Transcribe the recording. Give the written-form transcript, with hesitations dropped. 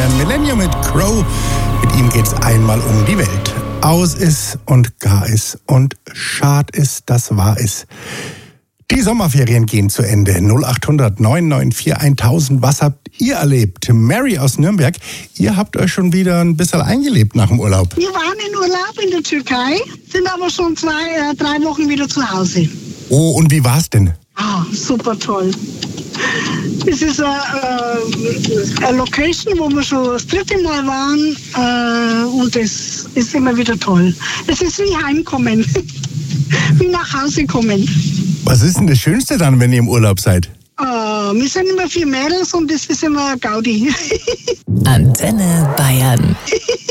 Millennium mit Crow. Mit ihm geht's einmal um die Welt. Aus ist und gar ist und schad ist, das wahr ist. Die Sommerferien gehen zu Ende. 0800 994 1000. Was habt ihr erlebt? Mary aus Nürnberg, ihr habt euch schon wieder ein bisschen eingelebt nach dem Urlaub. Wir waren in Urlaub in der Türkei, sind aber schon 3 Wochen wieder zu Hause. Oh, und wie war's denn? Super toll. Es ist eine Location, wo wir schon das 3. Mal waren und es ist immer wieder toll. Es ist wie heimkommen, wie nach Hause kommen. Was ist denn das Schönste dann, wenn ihr im Urlaub seid? Wir sind immer 4 Mädels und das ist immer Gaudi. Antenne Bayern.